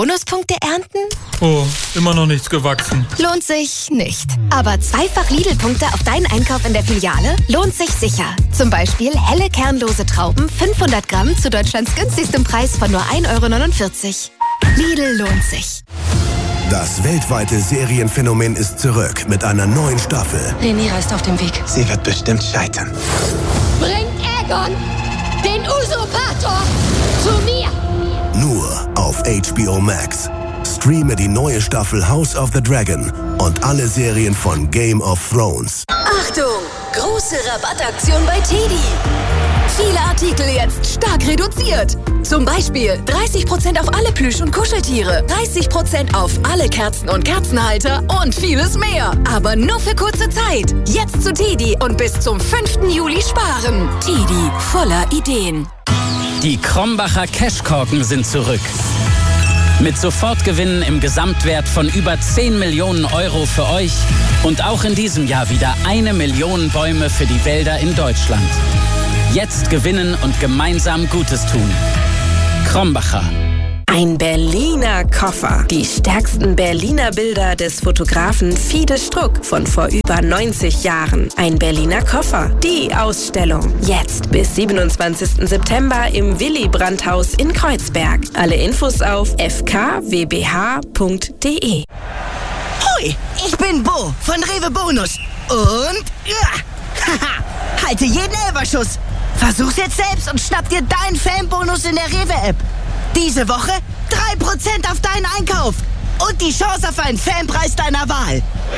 Bonuspunkte ernten? Oh, immer noch nichts gewachsen. Lohnt sich nicht. Aber zweifach Lidl-Punkte auf deinen Einkauf in der Filiale lohnt sich sicher. Zum Beispiel helle kernlose Trauben 500 Gramm zu Deutschlands günstigstem Preis von nur 1,49 €. Lidl lohnt sich. Das weltweite Serienphänomen ist zurück mit einer neuen Staffel. Rhaenyra ist auf dem Weg. Sie wird bestimmt scheitern. Bringt Aegon, den Usurpator, zu mir! Nur auf HBO Max. Streame die neue Staffel House of the Dragon und alle Serien von Game of Thrones. Achtung! Große Rabattaktion bei TEDi. Viele Artikel jetzt stark reduziert. Zum Beispiel 30% auf alle Plüsch- und Kuscheltiere, 30% auf alle Kerzen und Kerzenhalter und vieles mehr. Aber nur für kurze Zeit. Jetzt zu TEDi und bis zum 5. Juli sparen. TEDi, voller Ideen. Die Krombacher Cashkorken sind zurück. Mit Sofortgewinnen im Gesamtwert von über 10 Millionen € für euch und auch in diesem Jahr wieder 1 Million Bäume für die Wälder in Deutschland. Jetzt gewinnen und gemeinsam Gutes tun. Krombacher. Ein Berliner Koffer. Die stärksten Berliner Bilder des Fotografen Fides Struck von vor über 90 Jahren. Ein Berliner Koffer. Die Ausstellung. Jetzt bis 27. September im Willy-Brandt-Haus in Kreuzberg. Alle Infos auf fkwbh.de. Hoi, ich bin Bo von Rewe Bonus. Und halte jeden Elferschuss. Versuch's jetzt selbst und schnapp dir deinen Fanbonus in der Rewe-App. Diese Woche 3% auf deinen Einkauf und die Chance auf einen Fanpreis deiner Wahl.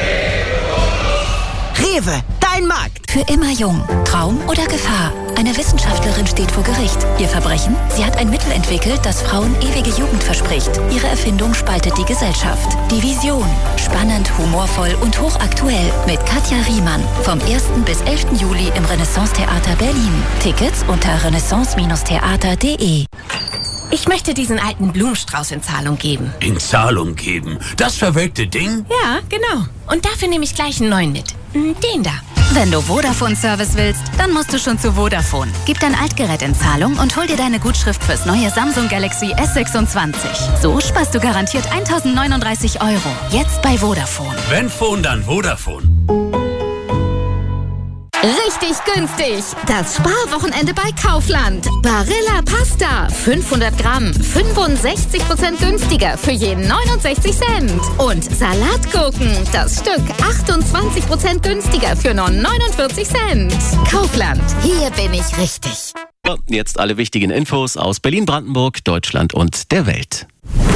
Rewe, dein Markt. Für immer jung. Traum oder Gefahr? Eine Wissenschaftlerin steht vor Gericht. Ihr Verbrechen? Sie hat ein Mittel entwickelt, das Frauen ewige Jugend verspricht. Ihre Erfindung spaltet die Gesellschaft. Die Vision. Spannend, humorvoll und hochaktuell. Mit Katja Riemann. Vom 1. bis 11. Juli im Renaissance-Theater Berlin. Tickets unter renaissance-theater.de. Ich möchte diesen alten Blumenstrauß in Zahlung geben. In Zahlung geben? Das verwelkte Ding? Ja, genau. Und dafür nehme ich gleich einen neuen mit. Den da. Wenn du Vodafone-Service willst, dann musst du schon zu Vodafone. Gib dein Altgerät in Zahlung und hol dir deine Gutschrift fürs neue Samsung Galaxy S26. So sparst du garantiert 1.039 €. Jetzt bei Vodafone. Wenn Phone, dann Vodafone. Richtig günstig. Das Sparwochenende bei Kaufland. Barilla Pasta. 500 Gramm. 65% günstiger für je 69 Cent. Und Salatgurken. Das Stück 28% günstiger für nur 49 Cent. Kaufland. Hier bin ich richtig. Jetzt alle wichtigen Infos aus Berlin, Brandenburg, Deutschland und der Welt.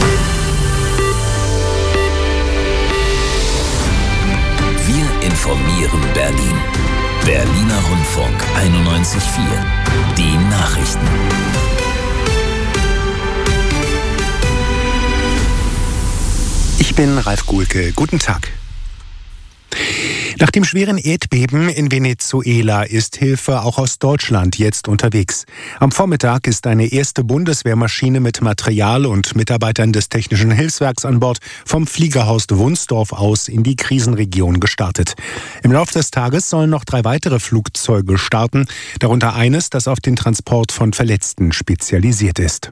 Wir informieren Berlin. Berliner Rundfunk 91.4. Die Nachrichten. Ich bin Ralf Guhlke. Guten Tag. Nach dem schweren Erdbeben in Venezuela ist Hilfe auch aus Deutschland jetzt unterwegs. Am Vormittag ist eine erste Bundeswehrmaschine mit Material und Mitarbeitern des Technischen Hilfswerks an Bord vom Fliegerhaus Wunsdorf aus in die Krisenregion gestartet. Im Laufe des Tages sollen noch 3 weitere Flugzeuge starten, darunter eines, das auf den Transport von Verletzten spezialisiert ist.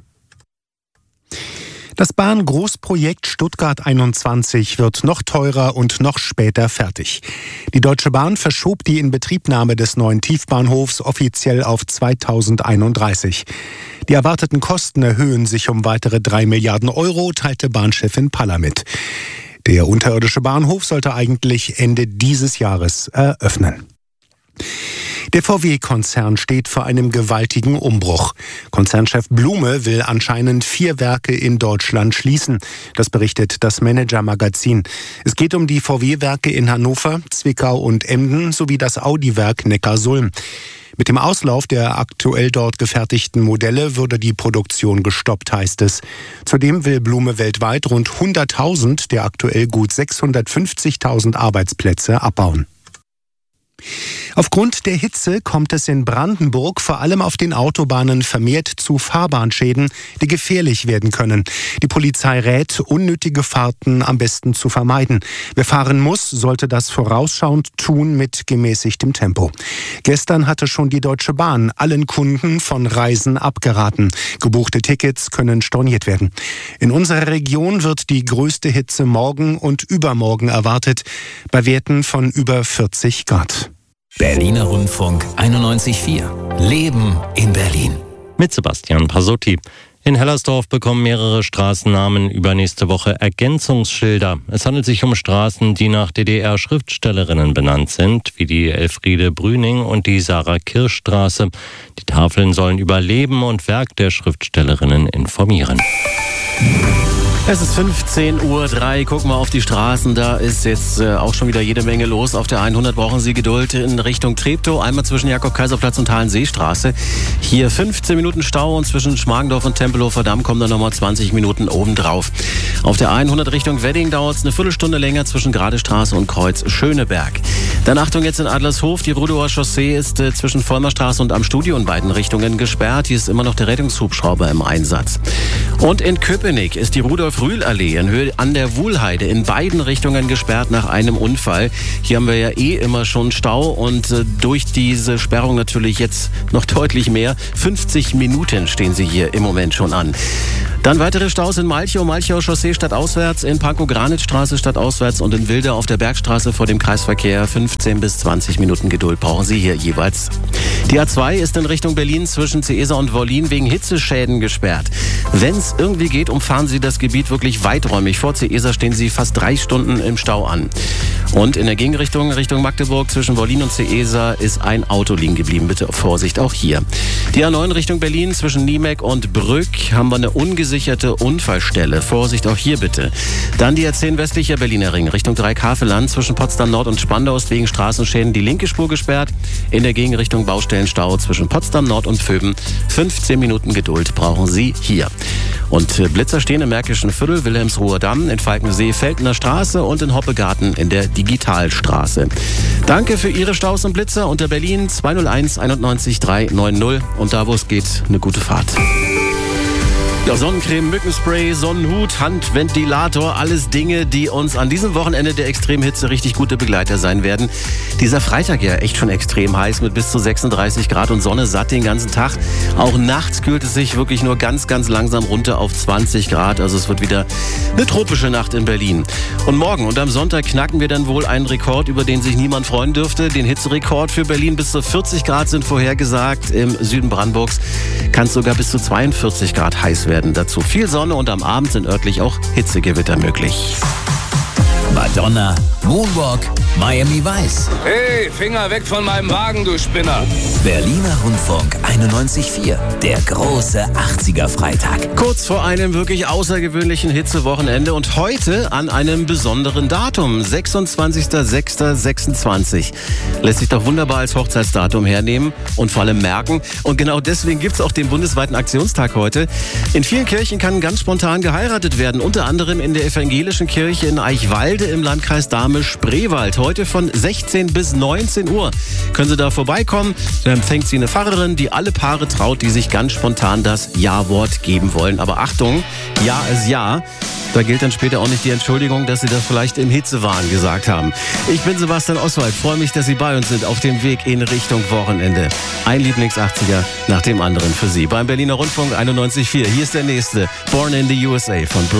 Das Bahn-Großprojekt Stuttgart 21 wird noch teurer und noch später fertig. Die Deutsche Bahn verschob die Inbetriebnahme des neuen Tiefbahnhofs offiziell auf 2031. Die erwarteten Kosten erhöhen sich um weitere 3 Milliarden €, teilte Bahnchefin Paller mit. Der unterirdische Bahnhof sollte eigentlich Ende dieses Jahres eröffnen. Der VW-Konzern steht vor einem gewaltigen Umbruch. Konzernchef Blume will anscheinend 4 Werke in Deutschland schließen. Das berichtet das Manager-Magazin. Es geht um die VW-Werke in Hannover, Zwickau und Emden sowie das Audi-Werk Neckarsulm. Mit dem Auslauf der aktuell dort gefertigten Modelle würde die Produktion gestoppt, heißt es. Zudem will Blume weltweit rund 100.000 der aktuell gut 650.000 Arbeitsplätze abbauen. Aufgrund der Hitze kommt es in Brandenburg vor allem auf den Autobahnen vermehrt zu Fahrbahnschäden, die gefährlich werden können. Die Polizei rät, unnötige Fahrten am besten zu vermeiden. Wer fahren muss, sollte das vorausschauend tun mit gemäßigtem Tempo. Gestern hatte schon die Deutsche Bahn allen Kunden von Reisen abgeraten. Gebuchte Tickets können storniert werden. In unserer Region wird die größte Hitze morgen und übermorgen erwartet, bei Werten von über 40 Grad. Berliner Rundfunk 91.4. Leben in Berlin. Mit Sebastian Pasotti. In Hellersdorf bekommen mehrere Straßennamen übernächste Woche Ergänzungsschilder. Es handelt sich um Straßen, die nach DDR-Schriftstellerinnen benannt sind, wie die Elfriede Brüning und die Sarah-Kirsch-Straße. Die Tafeln sollen über Leben und Werk der Schriftstellerinnen informieren. Es ist 15:03 Uhr. Gucken wir auf die Straßen. Da ist jetzt auch schon wieder jede Menge los. Auf der 100 brauchen Sie Geduld in Richtung Treptow. Einmal zwischen Jakob-Kaiser-Platz und Hallenseestraße. Hier 15 Minuten Stau und zwischen Schmargendorf und Tempelhofer Damm kommen dann nochmal 20 Minuten obendrauf. Auf der 100 Richtung Wedding dauert es eine Viertelstunde länger zwischen Gradestraße und Kreuz Schöneberg. Dann Achtung jetzt in Adlershof. Die Rudower Chaussee ist zwischen Vollmerstraße und am Studio in beiden Richtungen gesperrt. Hier ist immer noch der Rettungshubschrauber im Einsatz. Und in Köpenick ist die Rudolf-Rühl-Allee in Höhe an der Wuhlheide in beiden Richtungen gesperrt nach einem Unfall. Hier haben wir ja immer schon Stau und durch diese Sperrung natürlich jetzt noch deutlich mehr. 50 Minuten stehen sie hier im Moment schon an. Dann weitere Staus in Malchow, Malchow Chaussee stadtauswärts, in Pankow-Granitstraße stadtauswärts und in Wilder auf der Bergstraße vor dem Kreisverkehr. 15 bis 20 Minuten Geduld brauchen Sie hier jeweils. Die A2 ist in Richtung Berlin zwischen Ceesa und Wollin wegen Hitzeschäden gesperrt. Wenn es irgendwie geht, umfahren Sie das Gebiet wirklich weiträumig. Vor Ceesa stehen Sie fast 3 Stunden im Stau an. Und in der Gegenrichtung, Richtung Magdeburg zwischen Wollin und Ceesa ist ein Auto liegen geblieben. Bitte Vorsicht auch hier. Die A9 Richtung Berlin zwischen Niemek und Brück haben wir eine ungesicherte Unfallstelle. Vorsicht auch hier bitte. Dann die A10 westlicher Berliner Ring Richtung Dreikafeland zwischen Potsdam Nord und Spandau ist wegen Straßenschäden die linke Spur gesperrt. In der Gegenrichtung Baustellenstau zwischen Potsdam Nord und Vöben. 15 Minuten Geduld brauchen Sie hier. Und Blitzer stehen im Märkischen Viertel, Wilhelmsruher Damm, in Falkensee, Feldner Straße und in Hoppegarten in der Digitalstraße. Danke für Ihre Staus und Blitzer unter Berlin 201 91 390 und da wo es geht, eine gute Fahrt. Ja, Sonnencreme, Mückenspray, Sonnenhut, Handventilator, alles Dinge, die uns an diesem Wochenende der Extremhitze richtig gute Begleiter sein werden. Dieser Freitag ja echt schon extrem heiß mit bis zu 36 Grad und Sonne satt den ganzen Tag. Auch nachts kühlt es sich wirklich nur ganz, ganz langsam runter auf 20 Grad. Also es wird wieder eine tropische Nacht in Berlin. Und morgen und am Sonntag knacken wir dann wohl einen Rekord, über den sich niemand freuen dürfte. Den Hitzerekord für Berlin bis zu 40 Grad sind vorhergesagt. Im Süden Brandenburgs kann es sogar bis zu 42 Grad heiß werden. Dazu viel Sonne und am Abend sind örtlich auch Hitzegewitter möglich. Madonna, Moonwalk, Miami Vice. Hey, Finger weg von meinem Wagen, du Spinner. Berliner Rundfunk 91.4, der große 80er-Freitag. Kurz vor einem wirklich außergewöhnlichen Hitzewochenende und heute an einem besonderen Datum, 26.06.26. Lässt sich doch wunderbar als Hochzeitsdatum hernehmen und vor allem merken. Und genau deswegen gibt es auch den bundesweiten Aktionstag heute. In vielen Kirchen kann ganz spontan geheiratet werden, unter anderem in der evangelischen Kirche in Eichwalde im Landkreis Dahme-Spreewald. Heute von 16 bis 19 Uhr können Sie da vorbeikommen. Da empfängt Sie eine Pfarrerin, die alle Paare traut, die sich ganz spontan das Ja-Wort geben wollen. Aber Achtung, Ja ist Ja. Da gilt dann später auch nicht die Entschuldigung, dass Sie das vielleicht im Hitzewahn gesagt haben. Ich bin Sebastian Oswald, freue mich, dass Sie bei uns sind auf dem Weg in Richtung Wochenende. Ein Lieblings-80er nach dem anderen für Sie beim Berliner Rundfunk 91.4. Hier ist der nächste, Born in the USA von Bruce.